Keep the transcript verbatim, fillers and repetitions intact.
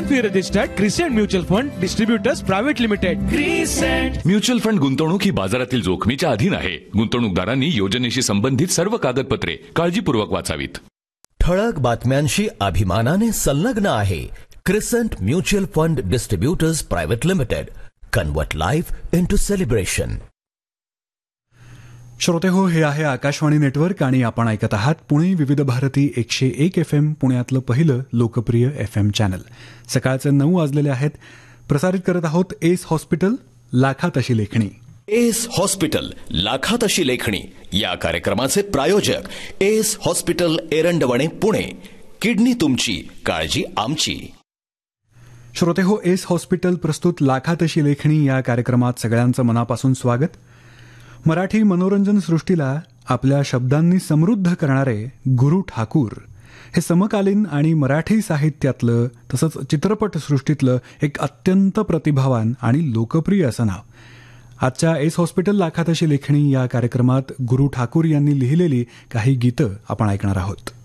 Fee registered crescent mutual fund distributors private limited. Crescent mutual fund गुंतवणूक ही बाजारातील जोखमीच्या अधीन आहे. गुंतवणूकदारांनी योजनेशी संबंधित सर्व कागदपत्रे काळजीपूर्वक वाचावीत. ठळक बातम्यांशी अभिमानाने संलग्न आहे crescent mutual fund distributors private limited. Convert life into celebration. श्रोते हो, हे आहे आकाशवाणी नेटवर्क आणि आपण ऐकत आहात पुणे विविध भारती एकशे एक एफ एम, पुण्यातलं पहिलं लोकप्रिय एफ एम चॅनल. सकाळचे नऊ वाजलेले आहेत. प्रसारित करत आहोत एस हॉस्पिटल लाखात अशी लेखणी. एस हॉस्पिटल लाखात अशी लेखणी या कार्यक्रमाचे प्रायोजक S hospital Erandwane Pune. Kidney तुमची, काळजी आमची. श्रोते हो, एस हॉस्पिटल प्रस्तुत लाखात अशी लेखणी या कार्यक्रमात सगळ्यांचं मनापासून स्वागत. मराठी मनोरंजन सृष्टीला आपल्या शब्दांनी समृद्ध करणारे गुरु ठाकूर हे समकालीन आणि मराठी साहित्यातलं तसंच चित्रपट सृष्टीतलं एक अत्यंत प्रतिभावान आणि लोकप्रिय असं नाव. आजच्या एस हॉस्पिटल लाखात अशी लेखणी या कार्यक्रमात गुरु ठाकूर यांनी लिहिलेली काही गीतं आपण ऐकणार आहोत.